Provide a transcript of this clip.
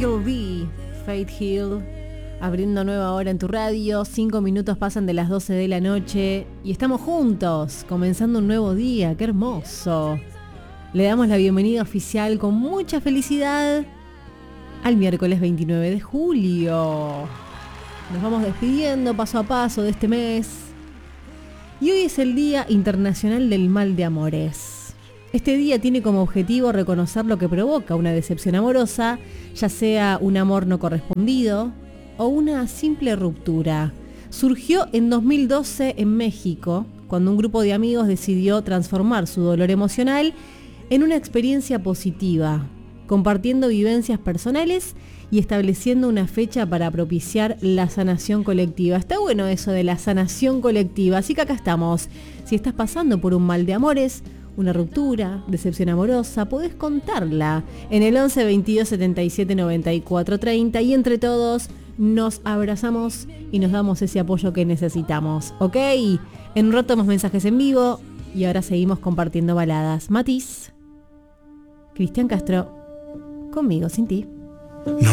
Michael V, Faith Hill, abriendo nueva hora en tu radio. 5 minutos pasan de las 12 de la noche y estamos juntos, comenzando un nuevo día. ¡Qué hermoso! Le damos la bienvenida oficial con mucha felicidad al miércoles 29 de julio. Nos vamos despidiendo paso a paso de este mes. Y hoy es el Día Internacional del Mal de Amores. Este día tiene como objetivo reconocer lo que provoca una decepción amorosa, ya sea un amor no correspondido o una simple ruptura. Surgió en 2012 en México, cuando un grupo de amigos decidió transformar su dolor emocional en una experiencia positiva, compartiendo vivencias personales y estableciendo una fecha para propiciar la sanación colectiva. Está bueno eso de la sanación colectiva, así que acá estamos. Si estás pasando por un mal de amores, una ruptura, decepción amorosa, podés contarla en el 11 22 77 94 30 y entre todos nos abrazamos y nos damos ese apoyo que necesitamos, ¿ok? En un rato más mensajes en vivo y ahora seguimos compartiendo baladas. Matiz, Cristian Castro, Conmigo sin ti. No